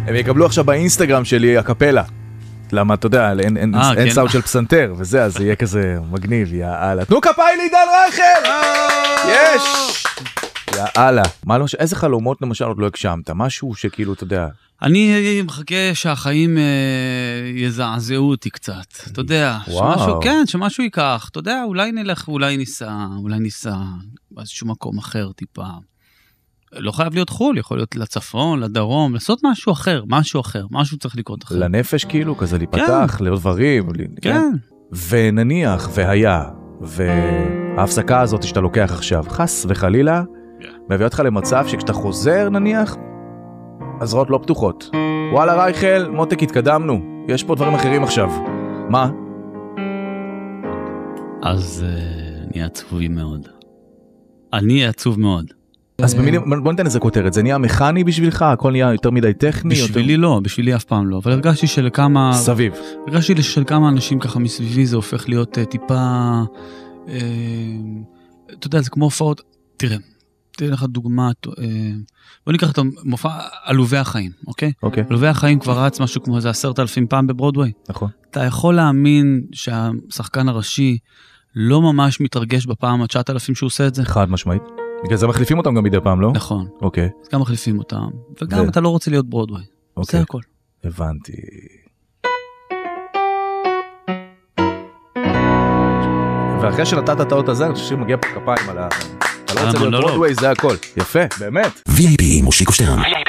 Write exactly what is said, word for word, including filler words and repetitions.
הם יקבלו עכשיו באינסטגרם שלי הקפלה. למה, אתה יודע, אין, אין, 아, אין כן. סאוט של פסנתר, וזה, אז יהיה כזה מגניב, יאללה. תנו כפיים לעידן רייכל! יש! יאללה. מה לא, איזה חלומות למשל עוד לא הגשמת? משהו שכאילו, אתה יודע... אני מחכה שהחיים אה, יזעזעו אותי קצת, אתה יודע, שמשהו, כן, שמשהו ייקח, אתה יודע, אולי נלך, אולי ניסע, אולי ניסע באיזשהו מקום אחר טיפה. לא חייב להיות חול, יכול להיות לצפון, לדרום, לעשות משהו אחר, משהו אחר, משהו צריך לקרות אחר. לנפש כאילו, כזה להיפתח, כן. לעוד דברים. כן. ונניח, והיה, וההפסקה הזאת שאתה לוקח עכשיו, חס וחלילה, מביא אותך למצב שכשאתה חוזר נניח, הזרועות לא פתוחות. וואלה רייכל, מותק התקדמנו, יש פה דברים אחרים עכשיו. מה? אז uh, אני עצובי מאוד. אני עצוב מאוד. אז במילים, בוא ניתן איזה כותרת, זה נהיה מכני בשבילך? הכל נהיה יותר מדי טכני? בשבילי יותר... לא, בשבילי אף פעם לא, אבל הרגשתי שלכמה... סביב. הרגשתי שלכמה אנשים ככה מסביבי זה הופך להיות uh, טיפה... Uh, אתה יודע, זה כמו הופעות... תראה, תראה לך דוגמה... Uh, בוא ניקח את המופע עלובי החיים, אוקיי? אוקיי. עלובי החיים כבר רץ משהו כמו איזה עשרת אלפים פעם בברודווי. נכון. אתה יכול להאמין שהשחקן הראשי לא ממש מתרגש בפעם ה-תשעת אלפים שהוא עושה את זה? חד משמעית. בגלל זה מחליפים אותם גם מדי פעם, לא? נכון. אוקיי. אז גם מחליפים אותם, וגם ו... אתה לא רוצה להיות ברודווי. אוקיי. זה הכל. הבנתי. ואחרי שנתת את האות הזה, אני חושב שמגיע פה כפיים על ה... אתה לא רוצה להיות ברודווי, זה הכל. יפה, באמת. וי איי פי מושיקו שטרן.